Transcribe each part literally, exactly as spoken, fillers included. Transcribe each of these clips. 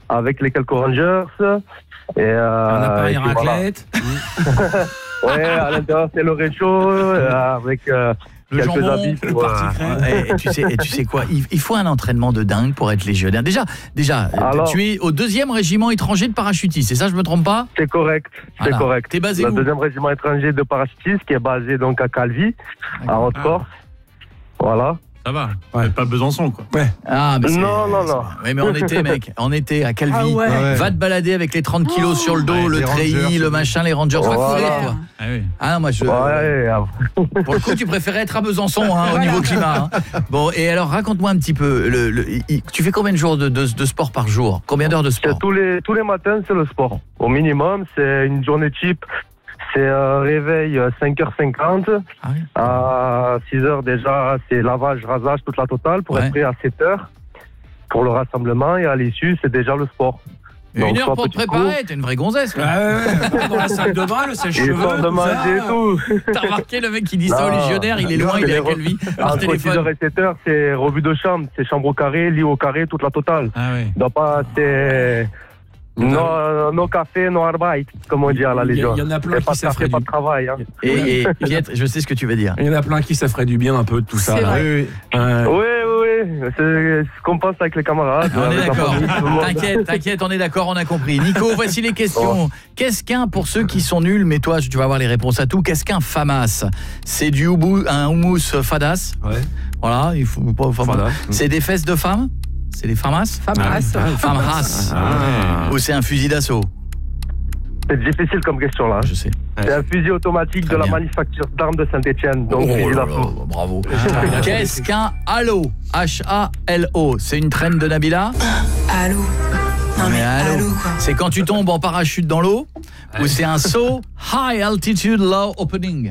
avec les quelques Rangers. Et, euh, un appareil raclette. Voilà. Ouais, à l'intérieur, c'est le réchaud, euh, avec... Euh, Le jambon, habits, le parti crème. Et, et, tu sais, et tu sais quoi, il, il faut un entraînement de dingue pour être légionnaire. Déjà, déjà Alors, tu es au deuxième régiment étranger de parachutistes, c'est ça, je me trompe pas? C'est correct, c'est voilà. correct. T'es basé le où? Le deuxième régiment étranger de parachutistes qui est basé donc à Calvi, à Haute-Corse. Ah. Voilà. Ça va, ouais. Pas Besançon, quoi. Ouais. Ah, mais non, non, non. Oui, mais en été, mec, en été, à Calvi. Ah ouais. Ouais. Va te balader avec les trente kilos oh sur le dos, ouais, le treillis, rangers, le machin, les rangers. Voilà. Va courir, toi. Ah oui. Ah non, moi, je... Ouais, Pour le coup, tu préférais être à Besançon, hein, au niveau climat. Hein. Bon, et alors, raconte-moi un petit peu. Le, le, il, tu fais combien de jours de, de, de sport par jour? Combien d'heures de sport? tous les, tous les matins, c'est le sport. Au minimum, c'est une journée type. C'est un réveil cinq heures cinquante. Ah oui. À six heures déjà, c'est lavage, rasage, toute la totale pour Ouais. être prêt à sept heures pour le rassemblement. Et à l'issue, c'est déjà le sport. Une Donc, heure trois pour te petits préparer, t'es une vraie gonzesse. Quoi. Ah ouais, ouais. Dans la salle de bain, le coups. sèche-cheveux. Et de manger et tout. T'as remarqué le mec qui dit ça Non. au légionnaire, il est loin, Non, il est mais à les Calvi, par Entre six téléphone. heures et sept heures, c'est revue de chambre. C'est chambre au carré, lit au carré, toute la totale. Ah oui. Donc, pas, c'est... No, no café, no arbeit, comme on dit à la Il y a- Légion. il y en a plein C'est pas qui de café, s'affraient pas du- de travail. Hein. Et, et Pietre, je sais ce que tu veux dire. Il y en a plein qui ça ferait du bien un peu de tout ça. C'est là. vrai. Oui, oui. Ouais. Oui, oui, oui. C'est ce qu'on pense avec les camarades. On est avec la d'accord. famille, tout le monde. T'inquiète, t'inquiète, on est d'accord, on a compris. Nico, voici les questions. Qu'est-ce qu'un, pour ceux qui sont nuls, mais toi, tu vas avoir les réponses à tout, qu'est-ce qu'un famas? C'est du houmous, un houmous fadas. Ouais. Voilà, il faut pas... Enfin, Fadas. c'est des fesses de femmes? C'est des famas? Femme race. Femme race. Ah. Ou c'est un fusil d'assaut? C'est difficile comme question là. Je sais. C'est un fusil automatique Très de la bien. manufacture d'armes de Saint-Etienne. Donc, Oh fusil là d'assaut. là, bravo. Qu'est-ce qu'un halo? H A L O. C'est une traîne de Nabila? Allô. Non mais, allô. allô quoi. C'est quand tu tombes en parachute dans l'eau? Ou c'est un saut high altitude low opening?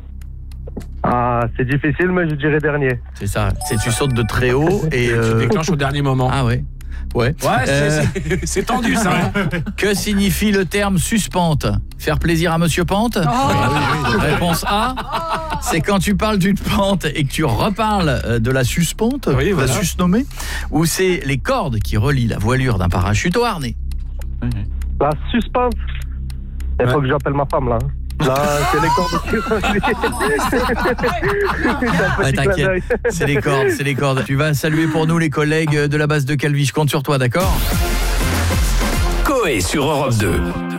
Ah, c'est difficile, mais je dirais dernier. C'est ça, c'est tu sautes de très haut et Tu euh... déclenches au dernier moment. Ah ouais. Ouais. Ouais, c'est- Euh, c'est c'est tendu ça. Que signifie le terme suspente? Faire plaisir à Monsieur Pente? Réponse A. C'est quand tu parles d'une pente et que tu reparles euh, de la suspente, Oui, la voilà. susnommée, ou c'est les cordes qui relient la voilure d'un parachute au harnais? La suspense. Il faut Ouais. que j'appelle ma femme là. Là, c'est les cordes qui Ouais, t'inquiète, c'est les cordes, c'est les cordes. Tu vas saluer pour nous les collègues de la base de Calvi, je compte sur toi, d'accord? Coé sur Europe deux.